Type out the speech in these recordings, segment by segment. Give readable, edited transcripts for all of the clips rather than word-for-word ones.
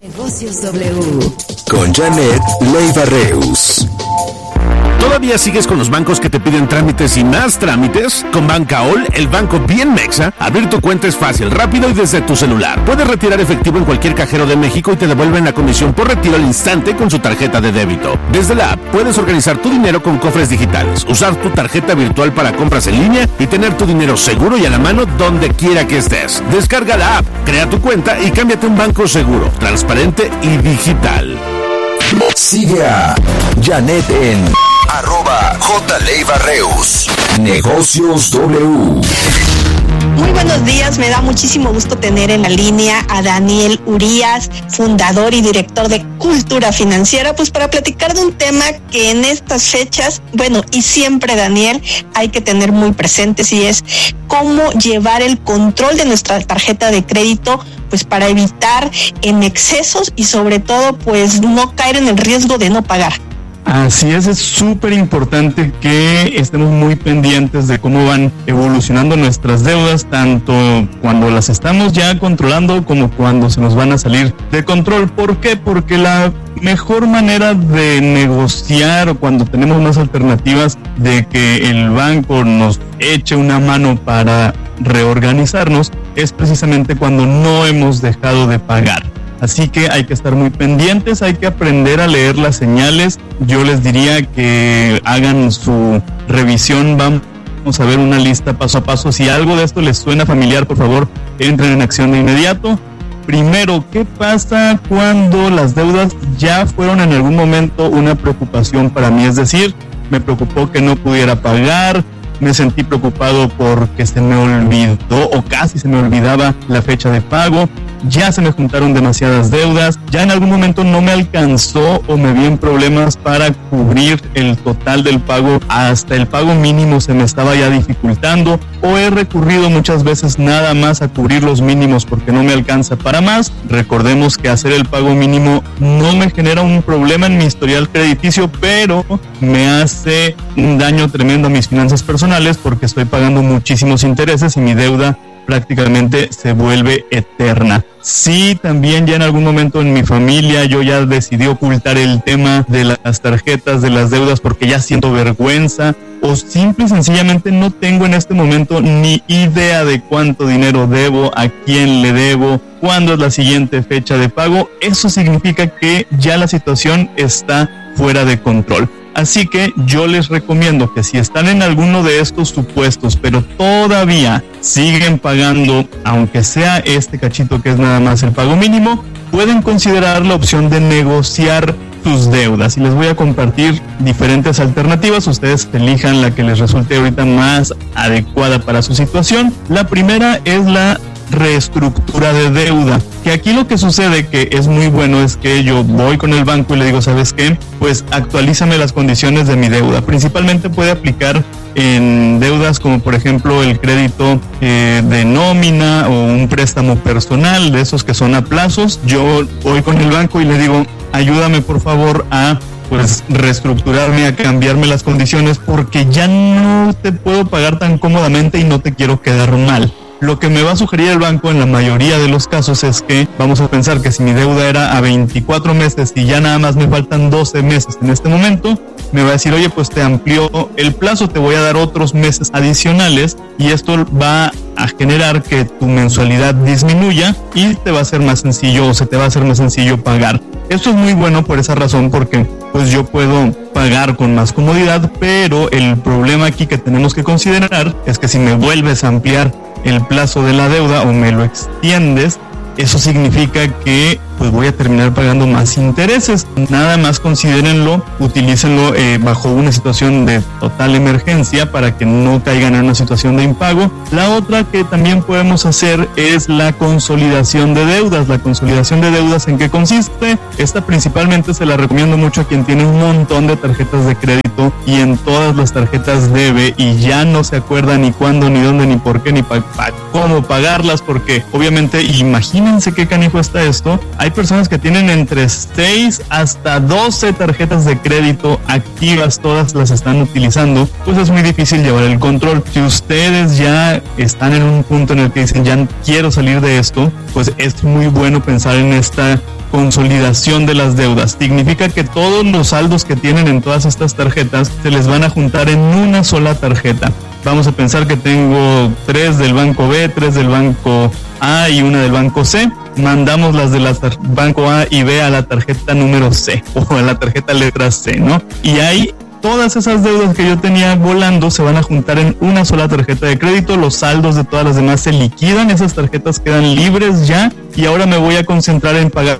Negocios W. Con Janet Leiva Reus. ¿Todavía sigues con los bancos que te piden trámites y más trámites? Con Bancaol, el banco bien mexa, abrir tu cuenta es fácil, rápido y desde tu celular. Puedes retirar efectivo en cualquier cajero de México y te devuelven la comisión por retiro al instante con su tarjeta de débito. Desde la app puedes organizar tu dinero con cofres digitales, usar tu tarjeta virtual para compras en línea y tener tu dinero seguro y a la mano donde quiera que estés. Descarga la app, crea tu cuenta y cámbiate a un banco seguro, transparente y digital. Sigue a Janet en @JLeivaReus. Negocios W. Muy buenos días, me da muchísimo gusto tener en la línea a Daniel Urías, fundador y director de Cultura Financiera, pues para platicar de un tema que en estas fechas, bueno, y siempre, Daniel, hay que tener muy presentes, y es cómo llevar el control de nuestra tarjeta de crédito, pues para evitar en excesos y sobre todo, pues no caer en el riesgo de no pagar. Así es súper importante que estemos muy pendientes de cómo van evolucionando nuestras deudas, tanto cuando las estamos ya controlando como cuando se nos van a salir de control. ¿Por qué? Porque la mejor manera de negociar, o cuando tenemos más alternativas de que el banco nos eche una mano para reorganizarnos, es precisamente cuando no hemos dejado de pagar. Así que hay que estar muy pendientes, hay que aprender a leer las señales. Yo les diría que hagan su revisión, vamos a ver una lista paso a paso. Si algo de esto les suena familiar, por favor, entren en acción de inmediato. Primero, ¿qué pasa cuando las deudas ya fueron en algún momento una preocupación para mí? Es decir, me preocupó que no pudiera pagar, me sentí preocupado porque se me olvidó o casi se me olvidaba la fecha de pago, ya se me juntaron demasiadas deudas, ya en algún momento no me alcanzó o me vi en problemas para cubrir el total del pago, hasta el pago mínimo se me estaba ya dificultando, o he recurrido muchas veces nada más a cubrir los mínimos porque no me alcanza para más. Recordemos que hacer el pago mínimo no me genera un problema en mi historial crediticio, pero me hace un daño tremendo a mis finanzas personales porque estoy pagando muchísimos intereses y mi deuda prácticamente se vuelve eterna. Sí, también ya en algún momento en mi familia yo ya decidí ocultar el tema de las tarjetas, de las deudas, porque ya siento vergüenza, o simple y sencillamente no tengo en este momento ni idea de cuánto dinero debo, a quién le debo, cuándo es la siguiente fecha de pago. Eso significa que ya la situación está fuera de control. Así que yo les recomiendo que si están en alguno de estos supuestos, pero todavía siguen pagando, aunque sea este cachito que es nada más el pago mínimo, pueden considerar la opción de negociar sus deudas. Y les voy a compartir diferentes alternativas. Ustedes elijan la que les resulte ahorita más adecuada para su situación. La primera es la reestructura de deuda, que aquí lo que sucede que es muy bueno es que yo voy con el banco y le digo, ¿sabes qué? Pues actualízame las condiciones de mi deuda. Principalmente puede aplicar en deudas como por ejemplo el crédito de nómina o un préstamo personal, de esos que son a plazos. Yo voy con el banco y le digo, ayúdame por favor a reestructurarme, a cambiarme las condiciones porque ya no te puedo pagar tan cómodamente y no te quiero quedar mal. Lo que me va a sugerir el banco en la mayoría de los casos es que vamos a pensar que si mi deuda era a 24 meses y ya nada más me faltan 12 meses en este momento, me va a decir, oye, pues te amplió el plazo, te voy a dar otros meses adicionales y esto va a generar que tu mensualidad disminuya y te va a ser más sencillo o se te va a hacer más sencillo pagar. Esto es muy bueno por esa razón porque pues yo puedo pagar con más comodidad, pero el problema aquí que tenemos que considerar es que si me vuelves a ampliar el plazo de la deuda o me lo extiendes, eso significa que pues voy a terminar pagando más intereses. Nada más considérenlo, utilícenlo bajo una situación de total emergencia para que no caigan en una situación de impago. La otra que también podemos hacer es la consolidación de deudas. La consolidación de deudas, ¿en qué consiste? Esta principalmente se la recomiendo mucho a quien tiene un montón de tarjetas de crédito y en todas las tarjetas debe y ya no se acuerda ni cuándo, ni dónde, ni por qué, ni cómo pagarlas, porque obviamente imagínense qué canijo está esto. Hay hay personas que tienen entre 6 hasta 12 tarjetas de crédito activas, todas las están utilizando, pues es muy difícil llevar el control. Si ustedes ya están en un punto en el que dicen, ya quiero salir de esto, pues es muy bueno pensar en esta consolidación de las deudas. Significa que todos los saldos que tienen en todas estas tarjetas se les van a juntar en una sola tarjeta. Vamos a pensar que tengo 3 del banco B, 3 del banco A y una del banco C. Mandamos las del banco A y B a la tarjeta número C o a la tarjeta letra C, ¿no? Y ahí todas esas deudas que yo tenía volando se van a juntar en una sola tarjeta de crédito, los saldos de todas las demás se liquidan, esas tarjetas quedan libres ya, y ahora me voy a concentrar en pagar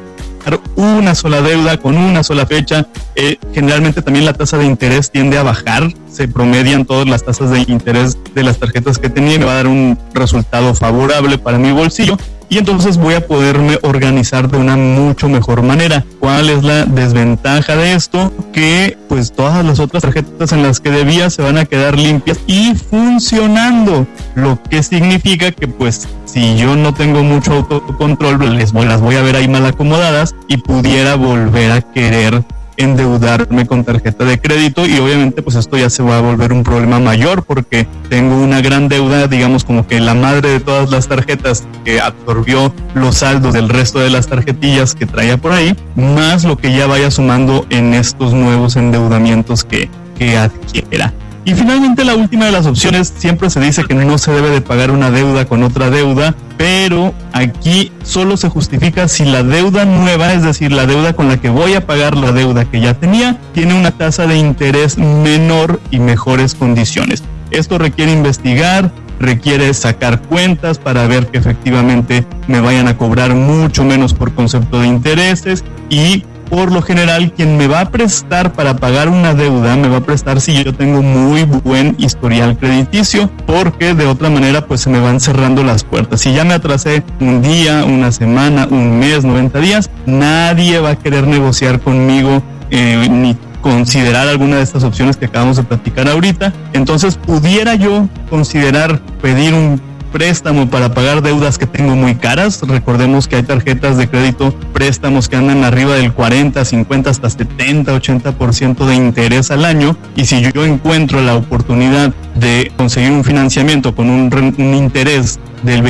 una sola deuda con una sola fecha. Generalmente también la tasa de interés tiende a bajar, se promedian todas las tasas de interés de las tarjetas que tenía y me va a dar un resultado favorable para mi bolsillo. Y entonces voy a poderme organizar de una mucho mejor manera. ¿Cuál es la desventaja de esto? Que pues todas las otras tarjetas en las que debía se van a quedar limpias y funcionando. Lo que significa que pues si yo no tengo mucho autocontrol, las voy a ver ahí mal acomodadas y pudiera volver a querer endeudarme con tarjeta de crédito, y obviamente pues esto ya se va a volver un problema mayor porque tengo una gran deuda, digamos como que la madre de todas las tarjetas que absorbió los saldos del resto de las tarjetillas que traía por ahí, más lo que ya vaya sumando en estos nuevos endeudamientos que adquiera. Y finalmente la última de las opciones, siempre se dice que no se debe de pagar una deuda con otra deuda, pero aquí solo se justifica si la deuda nueva, es decir, la deuda con la que voy a pagar la deuda que ya tenía, tiene una tasa de interés menor y mejores condiciones. Esto requiere investigar, requiere sacar cuentas para ver que efectivamente me vayan a cobrar mucho menos por concepto de intereses, y por lo general, quien me va a prestar para pagar una deuda, me va a prestar si yo tengo muy buen historial crediticio, porque de otra manera pues se me van cerrando las puertas. Si ya me atrasé un día, una semana, un mes, 90 días, nadie va a querer negociar conmigo ni considerar alguna de estas opciones que acabamos de platicar ahorita. Entonces, pudiera yo considerar pedir un préstamo para pagar deudas que tengo muy caras. Recordemos que hay tarjetas de crédito, préstamos que andan arriba del 40, 50, hasta 70, 80% de interés al año, y si yo encuentro la oportunidad de conseguir un financiamiento con un interés del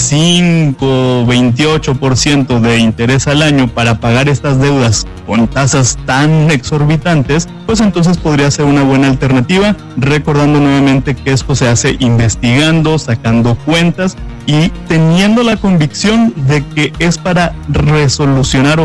25, 28% de interés al año para pagar estas deudas con tasas tan exorbitantes, pues entonces podría ser una buena alternativa, recordando nuevamente que esto se hace investigando, sacando cuentas y teniendo la convicción de que es para solucionar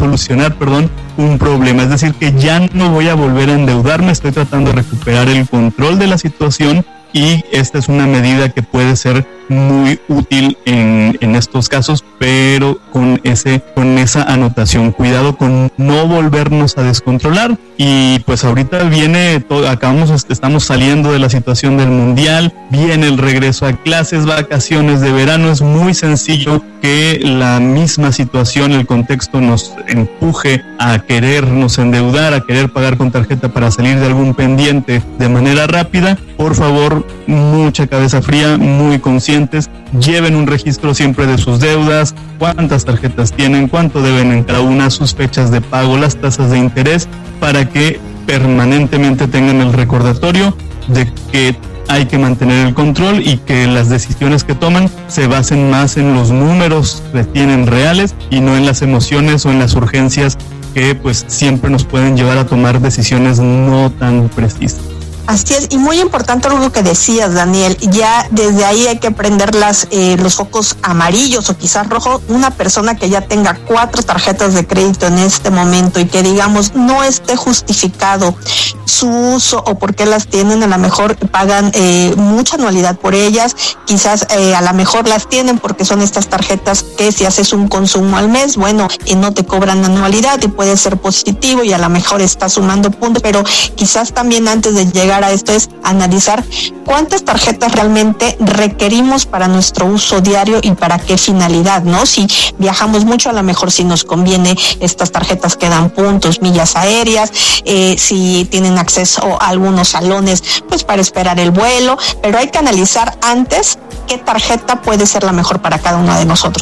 un problema. Es decir, que ya no voy a volver a endeudarme, estoy tratando de recuperar el control de la situación, y esta es una medida que puede ser muy útil en estos casos, pero con esa anotación, cuidado con no volvernos a descontrolar. Y pues ahorita viene estamos saliendo de la situación del mundial, viene el regreso a clases, vacaciones de verano. Es muy sencillo que la misma situación, el contexto nos empuje a querernos endeudar, a querer pagar con tarjeta para salir de algún pendiente de manera rápida. Por favor, mucha cabeza fría, muy conscientes, lleven un registro siempre de sus deudas, cuántas tarjetas tienen, cuánto deben en cada una, sus fechas de pago, las tasas de interés, para que permanentemente tengan el recordatorio de que hay que mantener el control y que las decisiones que toman se basen más en los números que tienen reales y no en las emociones o en las urgencias que pues siempre nos pueden llevar a tomar decisiones no tan precisas. Así es, y muy importante algo que decías, Daniel, ya desde ahí hay que prender los focos amarillos o quizás rojos. Una persona que ya tenga 4 tarjetas de crédito en este momento y que digamos no esté justificado su uso o por qué las tienen, a lo mejor pagan mucha anualidad por ellas, quizás a lo mejor las tienen porque son estas tarjetas que si haces un consumo al mes, bueno, no te cobran anualidad y puede ser positivo y a lo mejor está sumando puntos, pero quizás también antes de llegar a esto es analizar cuántas tarjetas realmente requerimos para nuestro uso diario y para qué finalidad, ¿no? Si viajamos mucho, a lo mejor sí nos conviene estas tarjetas que dan puntos, millas aéreas, si tienen acceso a algunos salones, pues para esperar el vuelo, pero hay que analizar antes qué tarjeta puede ser la mejor para cada uno de nosotros, ¿no?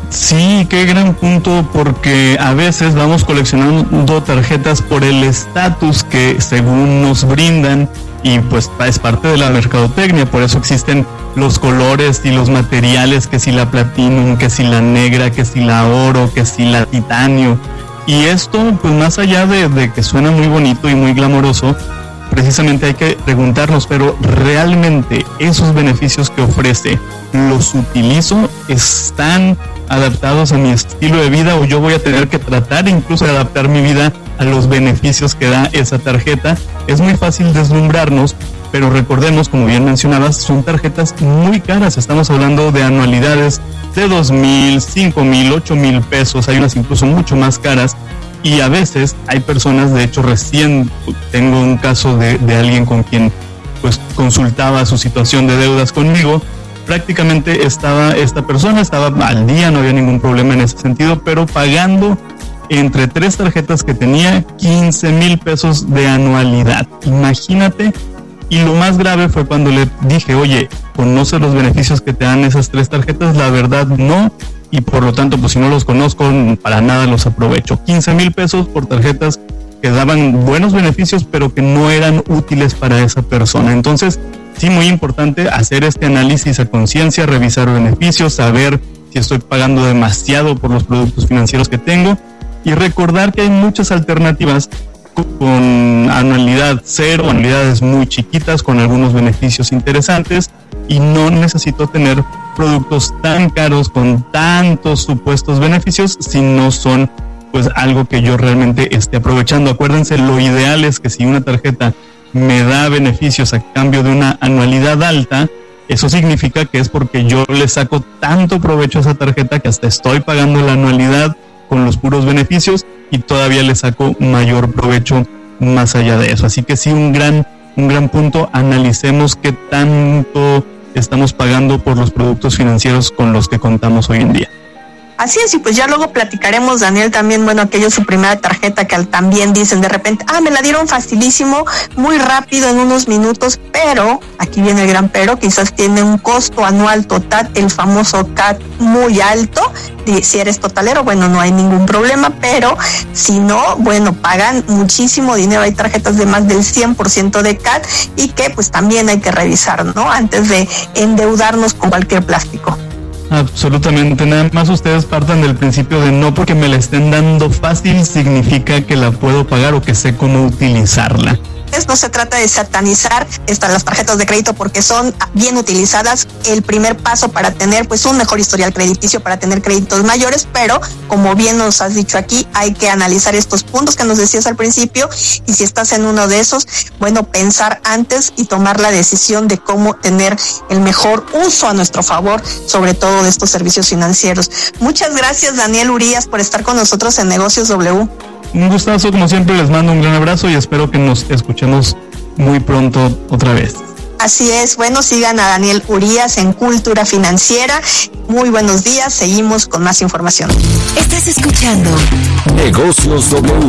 Sí, qué gran punto, porque a veces vamos coleccionando tarjetas por el estatus que según nos brindan, y pues es parte de la mercadotecnia. Por eso existen los colores y los materiales, que si la platinum, que si la negra, que si la oro, que si la titanio. Y esto, pues más allá de que suena muy bonito y muy glamoroso, precisamente hay que preguntarnos, pero ¿realmente esos beneficios que ofrece los utilizo? ¿Están adaptados a mi estilo de vida, o yo voy a tener que tratar incluso de adaptar mi vida a los beneficios que da esa tarjeta? Es muy fácil deslumbrarnos, pero recordemos, como bien mencionabas, son tarjetas muy caras. Estamos hablando de anualidades de 2,000, 5,000, 8,000 pesos. Hay unas incluso mucho más caras. Y a veces hay personas, de hecho recién tengo un caso de alguien con quien pues consultaba su situación de deudas conmigo. Prácticamente esta persona estaba al día, no había ningún problema en ese sentido, pero pagando entre 3 tarjetas que tenía 15,000 pesos de anualidad. Imagínate. Y lo más grave fue cuando le dije, oye, ¿conoces los beneficios que te dan esas 3 tarjetas? La verdad no, y por lo tanto, pues si no los conozco, para nada los aprovecho. 15,000 pesos por tarjetas que daban buenos beneficios, pero que no eran útiles para esa persona. Entonces, sí, muy importante hacer este análisis a conciencia, revisar beneficios, saber si estoy pagando demasiado por los productos financieros que tengo, y recordar que hay muchas alternativas con anualidad cero, anualidades muy chiquitas con algunos beneficios interesantes, y no necesito tener productos tan caros con tantos supuestos beneficios si no son pues algo que yo realmente esté aprovechando. Acuérdense, lo ideal es que si una tarjeta me da beneficios a cambio de una anualidad alta, eso significa que es porque yo le saco tanto provecho a esa tarjeta que hasta estoy pagando la anualidad con los puros beneficios y todavía le saco mayor provecho más allá de eso. Así que sí, un gran punto, analicemos qué tanto estamos pagando por los productos financieros con los que contamos hoy en día. Así es, y pues ya luego platicaremos, Daniel, también, bueno, aquello su primera tarjeta que también dicen de repente, me la dieron facilísimo, muy rápido, en unos minutos, pero, aquí viene el gran pero, quizás tiene un costo anual total, el famoso CAT, muy alto. Y si eres totalero, bueno, no hay ningún problema, pero si no, bueno, pagan muchísimo dinero. Hay tarjetas de más del 100% de CAT, y que pues también hay que revisar, ¿no?, antes de endeudarnos con cualquier plástico. Absolutamente, nada más ustedes partan del principio de no porque me la estén dando fácil significa que la puedo pagar o que sé cómo utilizarla. No se trata de satanizar las tarjetas de crédito porque son bien utilizadas, el primer paso para tener pues un mejor historial crediticio, para tener créditos mayores, pero como bien nos has dicho aquí, hay que analizar estos puntos que nos decías al principio, y si estás en uno de esos, bueno, pensar antes y tomar la decisión de cómo tener el mejor uso a nuestro favor, sobre todo de estos servicios financieros. Muchas gracias, Daniel Urías, por estar con nosotros en Negocios W. Un gustazo, como siempre, les mando un gran abrazo y espero que nos escuchemos muy pronto otra vez. Así es, bueno, sigan a Daniel Urías en Cultura Financiera. Muy buenos días, seguimos con más información. Estás escuchando Negocios W.